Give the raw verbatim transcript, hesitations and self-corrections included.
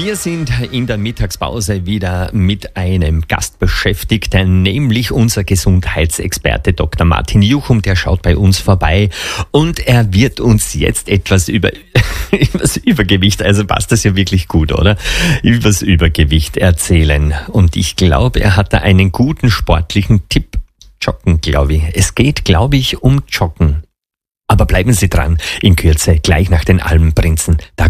Wir sind in der Mittagspause wieder mit einem Gast beschäftigt, nämlich unser Gesundheitsexperte Doktor Martin Juchum, der schaut bei uns vorbei und er wird uns jetzt etwas über übers Übergewicht, also passt das ja wirklich gut, oder? Übers Übergewicht erzählen. Und ich glaube, er hat da einen guten sportlichen Tipp. Joggen, glaube ich. Es geht, glaube ich, um Joggen. Aber bleiben Sie dran, in Kürze, gleich nach den Alpenprinzen. Da